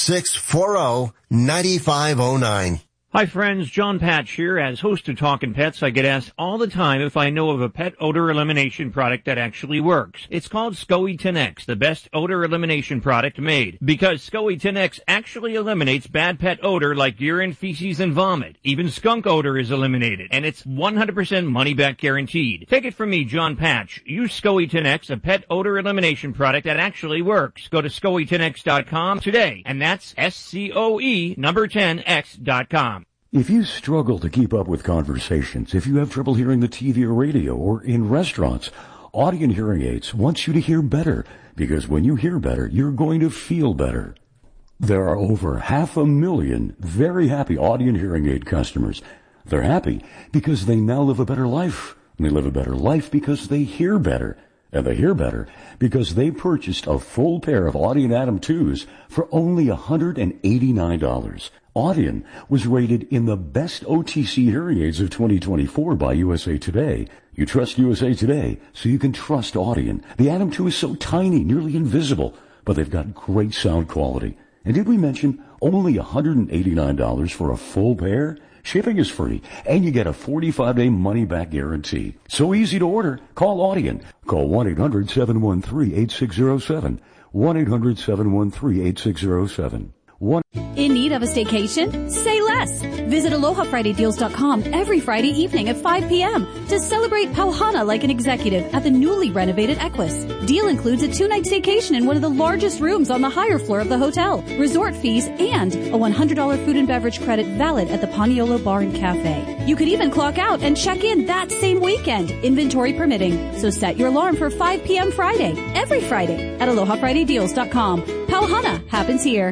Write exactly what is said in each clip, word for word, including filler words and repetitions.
six four zero, nine five zero nine. Hi friends, John Patch here. As host of Talkin' Pets, I get asked all the time if I know of a pet odor elimination product that actually works. It's called SCOE ten X, the best odor elimination product made. Because SCOE ten X actually eliminates bad pet odor like urine, feces, and vomit. Even skunk odor is eliminated, and it's one hundred percent money-back guaranteed. Take it from me, John Patch. Use SCOE ten X, a pet odor elimination product that actually works. Go to scoe ten x dot com today, and that's S C O E number ten X dot com. If you struggle to keep up with conversations, if you have trouble hearing the T V or radio or in restaurants, Audien Hearing Aids wants you to hear better, because when you hear better, you're going to feel better. There are over half a million very happy Audien Hearing Aid customers. They're happy because they now live a better life. And they live a better life because they hear better. And they hear better because they purchased a full pair of Audien Atom twos for only one hundred eighty-nine dollars. Audien was rated in the best O T C hearing aids of twenty twenty-four by U S A Today. You trust U S A Today, so you can trust Audien. The Atom two is so tiny, nearly invisible, but they've got great sound quality. And did we mention only one hundred eighty-nine dollars for a full pair? Shipping is free, and you get a forty-five day money-back guarantee. So easy to order. Call Audien. Call one eight hundred, seven one three, eight six zero seven. one eight hundred, seven one three, eight six zero seven. One. In need of a staycation? Say less. Visit aloha friday deals dot com every Friday evening at five p.m. to celebrate Pauhana like an executive at the newly renovated Equus. Deal includes a two-night staycation in one of the largest rooms on the higher floor of the hotel, resort fees, and a one hundred dollars food and beverage credit valid at the Paniolo Bar and Cafe. You could even clock out and check in that same weekend, inventory permitting. So set your alarm for five p.m. Friday, every Friday at aloha friday deals dot com. Pauhana happens here.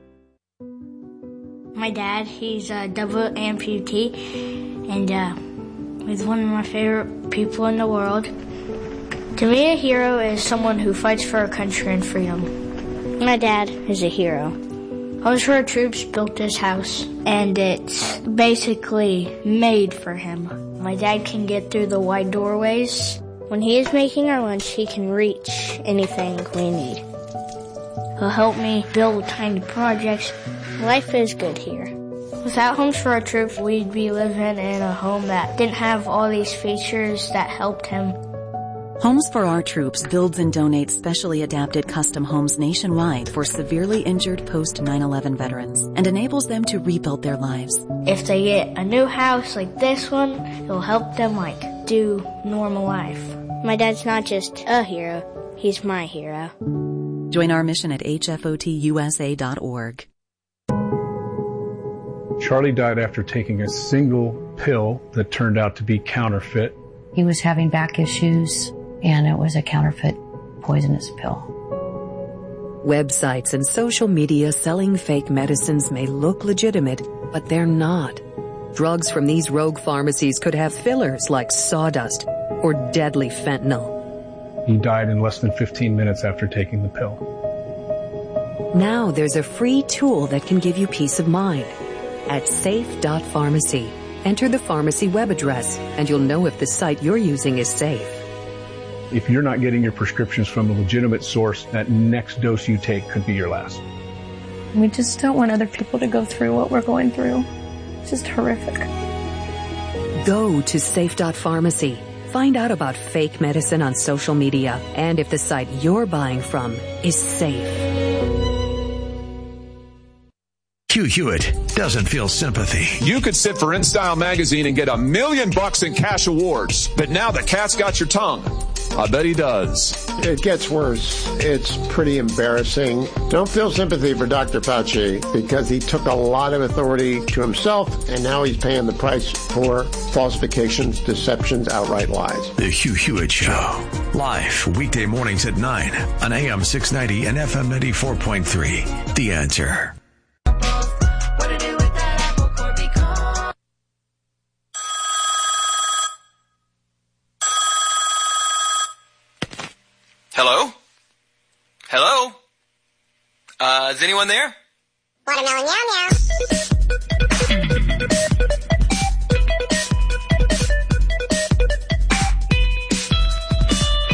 My dad, he's a double amputee, and uh, he's one of my favorite people in the world. To me, a hero is someone who fights for our country and freedom. My dad is a hero. Homes for Our Troops built this house, and it's basically made for him. My dad can get through the wide doorways. When he is making our lunch, he can reach anything we need. He'll help me build tiny projects. Life is good here. Without Homes for Our Troops, we'd be living in a home that didn't have all these features that helped him. Homes for Our Troops builds and donates specially adapted custom homes nationwide for severely injured post nine eleven veterans and enables them to rebuild their lives. If they get a new house like this one, it'll help them, like, do normal life. My dad's not just a hero, he's my hero. Join our mission at H F O T U S A dot org. Charlie died after taking a single pill that turned out to be counterfeit. He was having back issues, and it was a counterfeit poisonous pill. Websites and social media selling fake medicines may look legitimate, but they're not. Drugs from these rogue pharmacies could have fillers like sawdust or deadly fentanyl. He died in less than fifteen minutes after taking the pill. Now there's a free tool that can give you peace of mind. At safe dot pharmacy, enter the pharmacy web address, and you'll know if the site you're using is safe. If you're not getting your prescriptions from a legitimate source, that next dose you take could be your last. We just don't want other people to go through what we're going through. It's just horrific. Go to safe dot pharmacy. Find out about fake medicine on social media and if the site you're buying from is safe. Hugh Hewitt doesn't feel sympathy. You could sit for InStyle magazine and get a million bucks in cash awards, but now the cat's got your tongue. I bet he does. It gets worse. It's pretty embarrassing. Don't feel sympathy for Doctor Fauci because he took a lot of authority to himself, and now he's paying the price for falsifications, deceptions, outright lies. The Hugh Hewitt Show. Live weekday mornings at nine on A M six ninety and F M ninety-four point three. The Answer. Hello? Hello? Uh, is anyone there? Watermelon meow meow.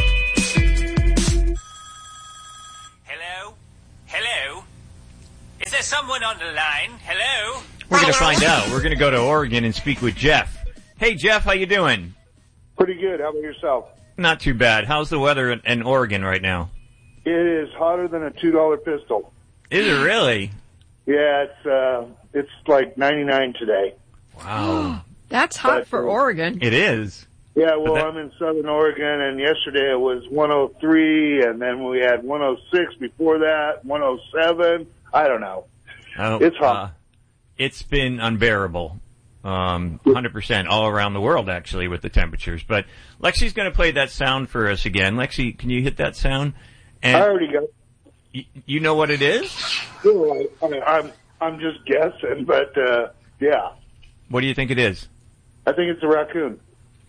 Hello? Hello? Is there someone on the line? Hello? We're going to find out. We're going to go to Oregon and speak with Jeff. Hey, Jeff, how you doing? Pretty good. How about yourself? Not too bad. How's the weather in, in Oregon right now? It is hotter than a two dollar pistol. Is it really? Yeah, it's uh, it's like ninety-nine today. Wow. That's hot But, for uh, Oregon. It is. Yeah, well, But that- I'm in Southern Oregon, and yesterday it was one oh three, and then we had one oh six before that, one oh seven. I don't know. Oh, It's hot. Uh, it's been unbearable. Um, one hundred percent all around the world, actually, with the temperatures. But Lexi's going to play that sound for us again. Lexi, can you hit that sound? And I already got. y- you know what it is? I, I'm I'm just guessing, but uh, yeah, What do you think it is? I think it's a raccoon.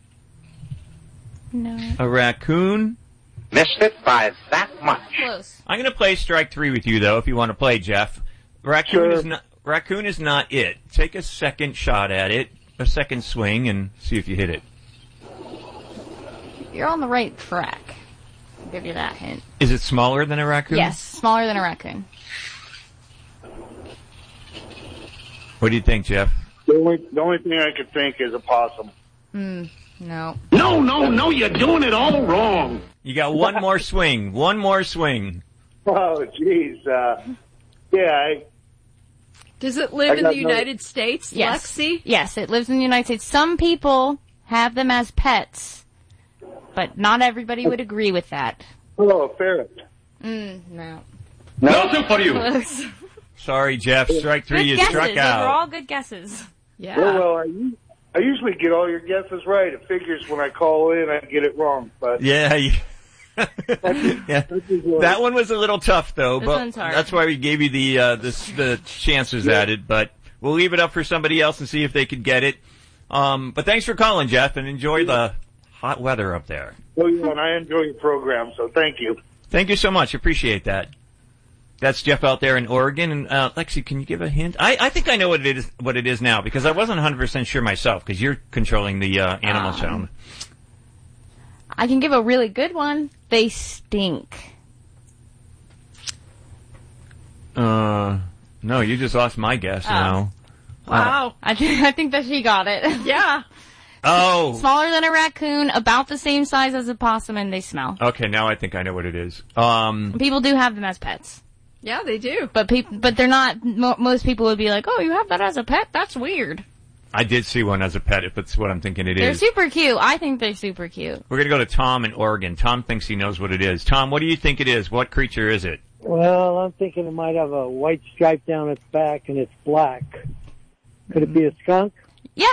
No. A raccoon? Missed it by that much. Close. I'm going to play strike three with you, though, if you want to play, Jeff. Raccoon Sure. is not. Raccoon is not it. Take a second shot at it, a second swing, and see if you hit it. You're on the right track. I'll give you that hint. Is it smaller than a raccoon? Yes, smaller than a raccoon. What do you think, Jeff? The only the only thing I could think is a possum. Hmm, no. No, no, no, you're doing it all wrong. You got one more swing. One more swing. Oh, jeez. Uh, yeah, I, Does it live I in got the no- United States, Yes. Lexi? Yes, it lives in the United States. Some people have them as pets, but not everybody would agree with that. oh, a ferret. Mm, no. Nothing for you. Close. Sorry, Jeff. Strike three. Good You guesses. struck Those out. were all good guesses. Yeah. Well, well, I, u- I usually get all your guesses right. It figures when I call in, I get it wrong. But Yeah. You, yeah. That one was a little tough, though. This but one's hard. That's why we gave you the uh, the, the chances at it. But we'll leave it up for somebody else and see if they could get it. Um, but thanks for calling, Jeff, and enjoy the hot weather up there. Oh, yeah, and I enjoy your program, so thank you. Thank you so much. Appreciate that. That's Jeff out there in Oregon. And uh, Lexi, can you give a hint? I, I think I know what it is. What it is now because I wasn't one hundred percent sure myself because you're controlling the uh, animal Um, sound. I can give a really good one. They stink. Uh, no, you just lost my guess Oh. now. Wow. I, th- I think that she got it. Yeah. Oh. Smaller than a raccoon, about the same size as a possum, and they smell. Okay, now I think I know what it is. Um, People do have them as pets. Yeah, they do. But people, but they're not. Mo- most people would be like, "Oh, you have that as a pet? That's weird." I did see one as a pet, if that's what I'm thinking it They're is. super cute. I think they're super cute. We're going to go to Tom in Oregon. Tom thinks he knows what it is. Tom, what do you think it is? What creature is it? Well, I'm thinking it might have a white stripe down its back and it's black. Could it be a skunk? Yep.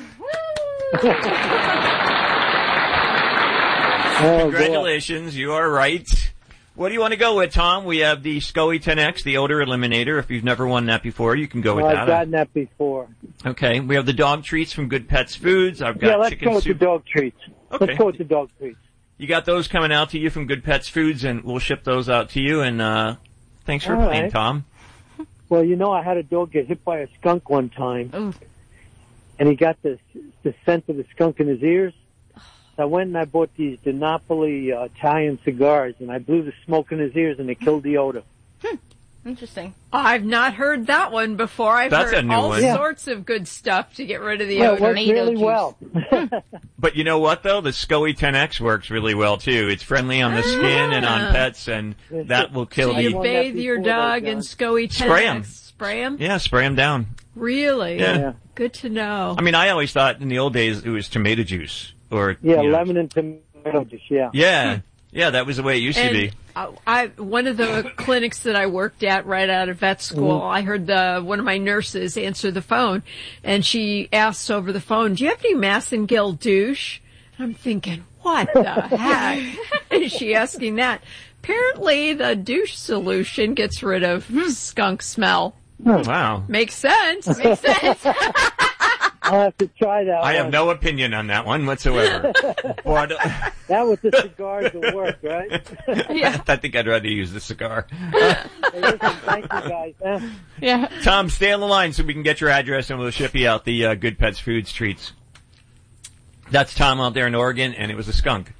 Oh, Congratulations, you are right. What do you want to go with, Tom? We have the SCOE ten X, the odor eliminator. If you've never won that before, you can go with Well, that. I've gotten that before. Okay, we have the dog treats from Good Pets Foods. I've got Yeah, let's chicken go with soup. the dog treats. Okay. Let's go with the dog treats. You got those coming out to you from Good Pets Foods, and we'll ship those out to you. And uh thanks for All playing, right. Tom. Well, you know, I had a dog get hit by a skunk one time, and he got the the scent of the skunk in his ears. So I went and I bought these DiNapoli uh, Italian cigars, and I blew the smoke in his ears, and it killed the odor. Interesting. I've not heard that one before. I've That's heard a new all one. Yeah. sorts of good stuff to get rid of the Well, it odor. worked really well. But you know what, though? The SCOE ten X works really well, too. It's friendly on the skin and on pets, and that will kill So the... you bathe your dog in SCOE ten X? Spray 'em. Spray 'em? Yeah, spray them down. Really? Yeah. Yeah. Good to know. I mean, I always thought in the old days it was tomato juice. or Yeah, you know, lemon and tomato juice, yeah. Yeah, yeah, that was the way it used and to be. I, I one of the clinics that I worked at right out of vet school, Mhm. I heard the one of my nurses answer the phone, and she asked over the phone, "Do you have any Massengill douche?" I'm thinking, what the heck is she asking that? Apparently, the douche solution gets rid of skunk smell. Wow. Makes sense. Makes sense. I'll have to try that I have one. no opinion on that one whatsoever. Boy, I, don't- That with the cigars will work, right? I think I'd rather use the cigar. Hey, listen, thank you guys. huh? Yeah. Tom, stay on the line so we can get your address and we'll ship you out the uh, Good Pets Foods treats. That's Tom out there in Oregon, and it was a skunk.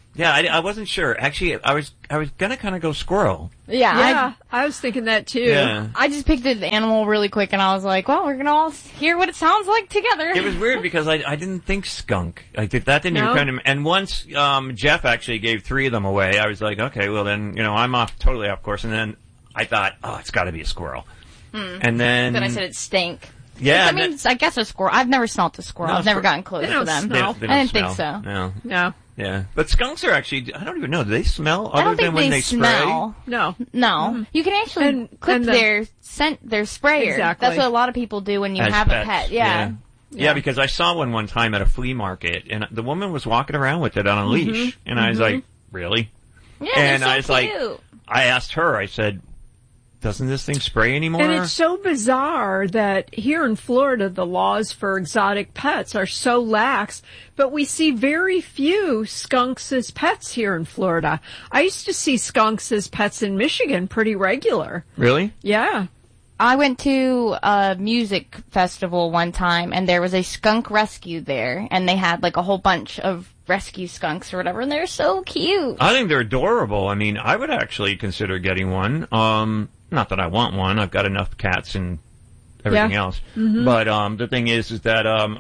Yeah, I, I wasn't sure. Actually, I was I was gonna kind of go squirrel. Yeah, yeah, I, I was thinking that too. Yeah. I just picked an animal really quick, and I was like, well, we're gonna all hear what it sounds like together. It was weird because I I didn't think skunk. I did that didn't No? even come to. And once um, Jeff actually gave three of them away, I was like, okay, well then you know I'm off totally off course. And then I thought, oh, it's got to be a squirrel. Hmm. And then Then I said it stank. Yeah, I and mean, I guess a squirrel. I've never smelt a squirrel. No, I've never squir- gotten close They to don't them. smell. They, they I don't didn't think smell. so. No. No. Yeah, but skunks are actually. I don't even know. Do they smell other I don't think than when they, they smell. No. No. Mm-hmm. You can actually And- clip and the- their scent, their sprayer. Exactly. That's what a lot of people do when you As have pets, a pet. Yeah. yeah. Yeah, because I saw one one time at a flea market, and the woman was walking around with it on a Mhm. leash, and I was Mhm. like, "Really?" Yeah, and they're I so was like, cute. I asked her, I said, "Doesn't this thing spray anymore?" And it's so bizarre that here in Florida, the laws for exotic pets are so lax, but we see very few skunks as pets here in Florida. I used to see skunks as pets in Michigan pretty regular. Really? Yeah. I went to a music festival one time, and there was a skunk rescue there, and they had like a whole bunch of rescue skunks or whatever, and they're so cute. I think they're adorable. I mean, I would actually consider getting one. Um, not that I want one. I've got enough cats and everything Yeah. else. Mhm. But um, the thing is, is that um,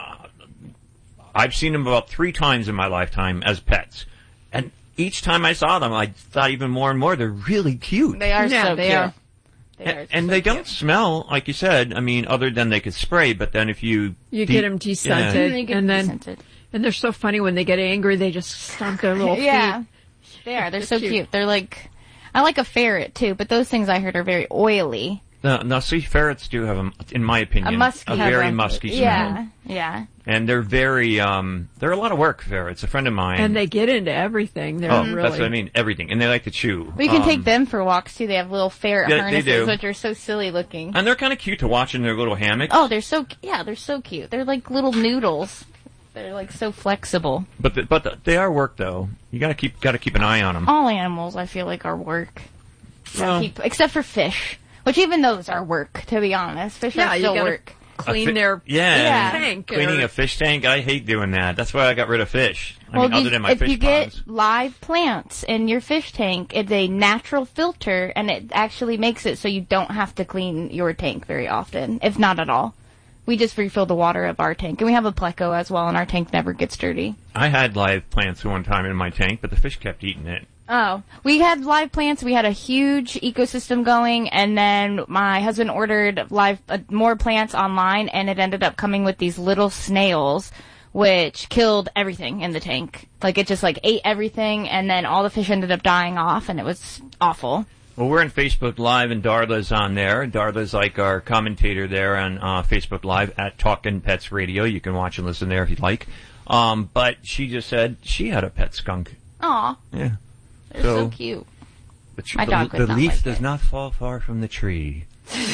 I've seen them about three times in my lifetime as pets, and each time I saw them, I thought even more and more they're really cute. They are Yeah, so they cute. are. They And, are and so they cute. don't smell, like you said. I mean, other than they could spray. But then if you You de- get them Yeah. descented, They get and then descented. and they're so funny when they get angry. They just stomp their little Yeah. feet. They are. They're They're so cute. cute. They're like, I like a ferret too, but those things I heard are very oily. No, no, see, ferrets do have, a, in my opinion, A musky. a very have a- musky smell. Yeah. Yeah. And they're very, um, they're a lot of work, ferrets. A friend of mine. And they get into everything. They're oh, really. that's what I mean, everything. And they like to chew. Well, you can Um, take them for walks too. They have little ferret Yeah, they harnesses, do. which are so silly looking. And they're kind of cute to watch in their little hammocks. Oh, they're so yeah, they're so cute. They're like little noodles. They're like so flexible. But the, but the, they are work though. You gotta keep gotta keep an eye on them. All animals, I feel like, are work. Well- Keep, except for fish, which even those are work. To be honest, fish Yeah, are you still gotta work. clean fi- their yeah, Yeah. tank. Cleaning or- a fish tank, I hate doing that. That's why I got rid of fish. I well, mean, you- other than my if fish you get ponds. live plants in your fish tank, it's a natural filter, and it actually makes it so you don't have to clean your tank very often, if not at all. We just refill the water of our tank, and we have a pleco as well, and our tank never gets dirty. I had live plants one time in my tank, but the fish kept eating it. Oh, we had live plants. We had a huge ecosystem going, and then my husband ordered live uh, more plants online, and it ended up coming with these little snails, which killed everything in the tank. Like it just like ate everything, and then all the fish ended up dying off, and it was awful. Well, we're on Facebook Live, and Darla's on there. Darla's like our commentator there on uh, Facebook Live at Talkin' Pets Radio. You can watch and listen there if you'd like. Um, but she just said she had a pet skunk. Aw, Yeah. they're so, cute. The, tr- My the, dog would the not leaf like does it. not fall far from the tree.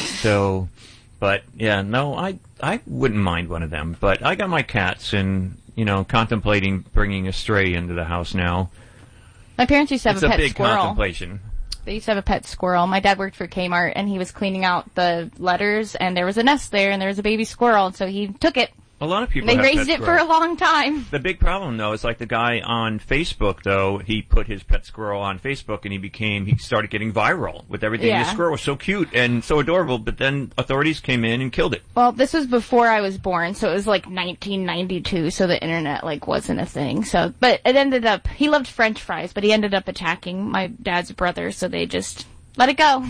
So, but yeah, no, I I wouldn't mind one of them. But I got my cats, and you know, contemplating bringing a stray into the house now. My parents used to have It's a a pet big squirrel. contemplation. They used to have a pet squirrel. My dad worked for Kmart, and he was cleaning out the letters, and there was a nest there, and there was a baby squirrel, and so he took it. A lot of people They have raised pet it for a squirrels. long time. The big problem, though, is like the guy on Facebook, though, he put his pet squirrel on Facebook, and he became, he started getting viral with everything. Yeah. His squirrel was so cute and so adorable, but then authorities came in and killed it. Well, this was before I was born, so it was like nineteen ninety-two, so the internet like wasn't a thing. So, but it ended up, he loved French fries, but he ended up attacking my dad's brother, so they just let it go.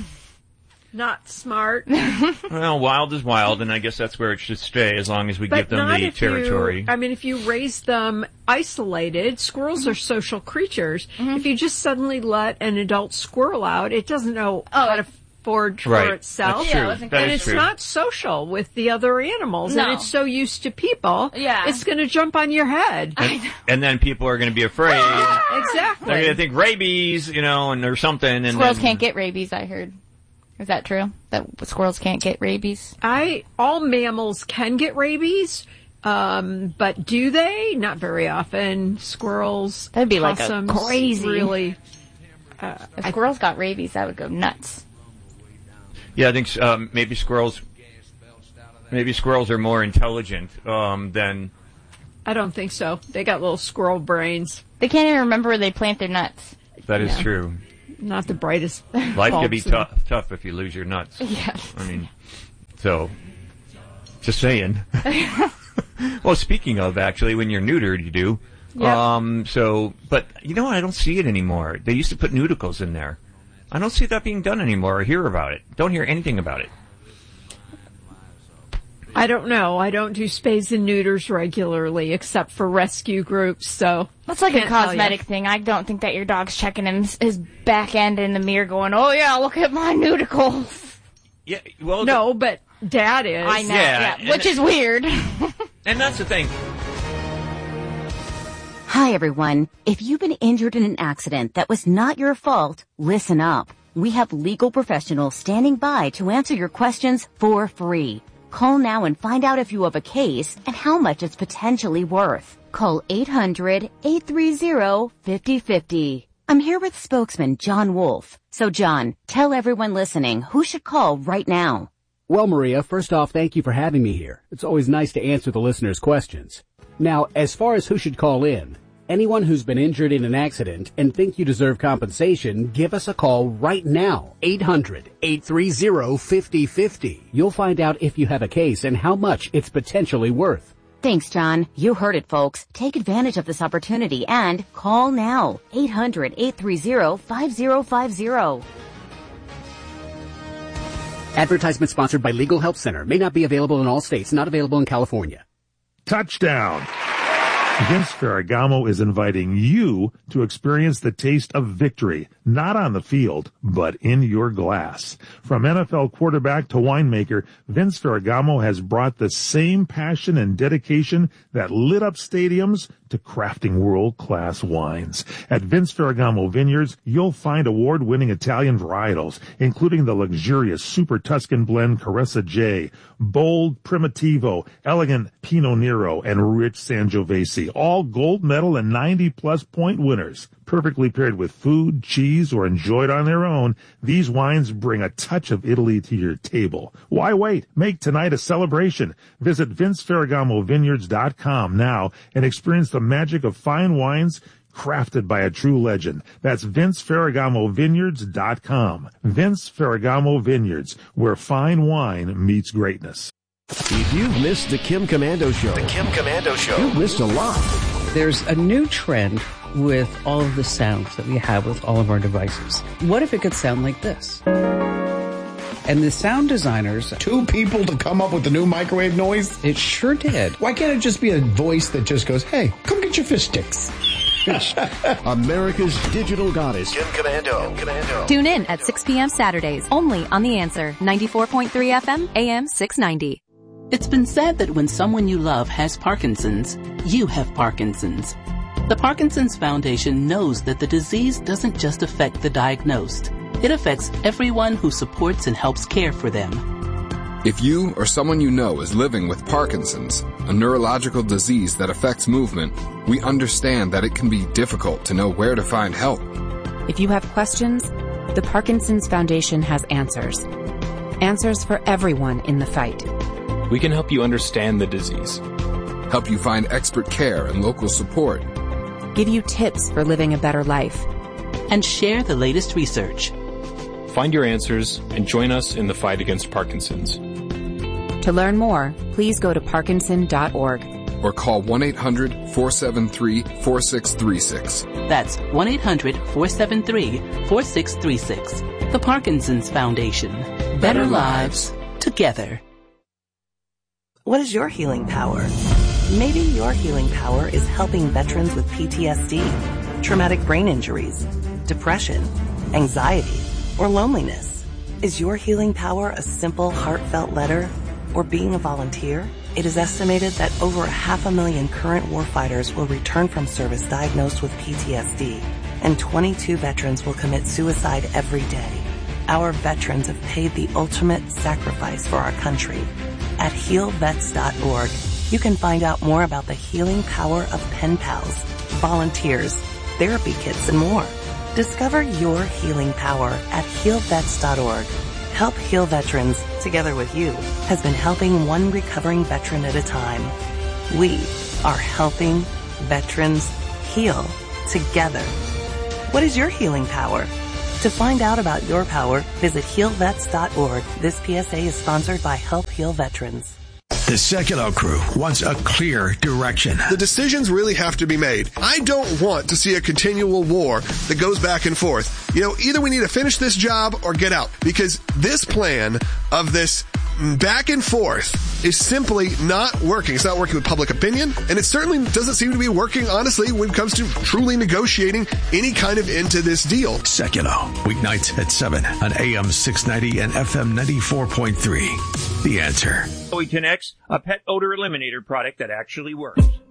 Not smart. Well, wild is wild, and I guess that's where it should stay as long as we But give them not the if you- territory. I mean, if you raise them isolated, squirrels are social creatures. If you just suddenly let an adult squirrel out, it doesn't know how to forage Right. for itself. That's true. Yeah, it wasn't That and is it's true. not social with the other animals. No. And it's so used to people, Yeah. it's going to jump on your head. And then people are going to be afraid. Exactly. They're going to think rabies, you know, and or something. And Squirrels then, can't get rabies, I heard. Is that true? That squirrels can't get rabies? I all mammals can get rabies, um, but do they? Not very often. Squirrels, That'd be like a possums, crazy. Really, uh, If squirrels got rabies, that would go nuts. Yeah, I think um, maybe squirrels. Maybe squirrels are more intelligent um, than. I don't think so. They got little squirrel brains. They can't even remember where they plant their nuts. That is Yeah. true. Not the brightest. Life could be bulbs there. tough, tough if you lose your nuts. Yes. I mean, so, just saying. Well, speaking of, actually, when you're neutered, you do. Yep. Um, so, but, you know, I don't see it anymore. They used to put nudicles in there. I don't see that being done anymore or hear about it. Don't hear anything about it. I don't know. I don't do spays and neuters regularly, except for rescue groups, so. That's like a can't tell cosmetic ya. thing. I don't think that your dog's checking his, his back end in the mirror going, oh yeah, look at my nudicles. Yeah, well. No, but Dad is. I know, Yeah, yeah, which is weird. And that's the thing. Hi, everyone. If you've been injured in an accident that was not your fault, listen up. We have legal professionals standing by to answer your questions for free. Call now and find out if you have a case and how much it's potentially worth. Call eight hundred, eight three zero, five zero five zero. I'm here with spokesman John Wolf. So, John, tell everyone listening who should call right now. Well, Maria, first off, thank you for having me here. It's always nice to answer the listeners' questions. Now, as far as who should call in, anyone who's been injured in an accident and think you deserve compensation, give us a call right now. eight hundred, eight three zero, five zero five zero. You'll find out if you have a case and how much it's potentially worth. Thanks, John. You heard it, folks. Take advantage of this opportunity and call now. eight hundred, eight three zero, five zero five zero. Advertisement sponsored by Legal Help Center. May not be available in all states. Not available in California. Touchdown! Vince Ferragamo is inviting you to experience the taste of victory, not on the field, but in your glass. From N F L quarterback to winemaker, Vince Ferragamo has brought the same passion and dedication that lit up stadiums to crafting world-class wines. At Vince Ferragamo Vineyards, you'll find award-winning Italian varietals, including the luxurious Super Tuscan blend Caressa J, bold Primitivo, elegant Pinot Nero, and rich Sangiovese, all gold medal and ninety-plus point winners. Perfectly paired with food, cheese, or enjoyed on their own, these wines bring a touch of Italy to your table. Why wait? Make tonight a celebration. Visit Vince Ferragamo Vineyards dot com now and experience the magic of fine wines crafted by a true legend. That's Vince Ferragamo Vineyards dot com. Vince Ferragamo Vineyards, where fine wine meets greatness. If you've missed the Kim Komando Show, The Kim Komando Show. you've missed a lot. There's a new trend with all of the sounds that we have with all of our devices. What if it could sound like this? And the sound designers... Two people to come up with the new microwave noise? It sure did. Why can't it just be a voice that just goes, hey, come get your fish sticks? America's digital goddess. Kim Komando. Komando. Tune in at six p.m. Saturdays, only on The Answer, ninety-four point three F M, A M six ninety. It's been said that when someone you love has Parkinson's, you have Parkinson's. The Parkinson's Foundation knows that the disease doesn't just affect the diagnosed. It affects everyone who supports and helps care for them. If you or someone you know is living with Parkinson's, a neurological disease that affects movement, we understand that it can be difficult to know where to find help. If you have questions, the Parkinson's Foundation has answers. Answers for everyone in the fight. We can help you understand the disease. Help you find expert care and local support. Give you tips for living a better life. And share the latest research. Find your answers and join us in the fight against Parkinson's. To learn more, please go to parkinson dot org. Or call one eight hundred, four seven three, four six three six. That's one eight hundred, four seven three, four six three six. The Parkinson's Foundation. Better, Better lives together. What is your healing power? Maybe your healing power is helping veterans with P T S D, traumatic brain injuries, depression, anxiety, or loneliness. Is your healing power a simple, heartfelt letter or being a volunteer? It is estimated that over a half a million current warfighters will return from service diagnosed with P T S D, and twenty-two veterans will commit suicide every day. Our veterans have paid the ultimate sacrifice for our country. At heal vets dot org, you can find out more about the healing power of pen pals, volunteers, therapy kits, and more. Discover your healing power at heal vets dot org. Help Heal Veterans, together with you, has been helping one recovering veteran at a time. We are helping veterans heal together. What is your healing power? To find out about your power, visit heal vets dot org. This P S A is sponsored by Help Heal Veterans. The Sekulow crew wants a clear direction. The decisions really have to be made. I don't want to see a continual war that goes back and forth. You know, either we need to finish this job or get out, because this plan of this back and forth is simply not working. It's not working with public opinion, and it certainly doesn't seem to be working, honestly, when it comes to truly negotiating any kind of end to this deal. Sekulow, weeknights at seven on A M six ninety and F M ninety-four point three. The Answer. Scoitin X, a pet odor eliminator product that actually works.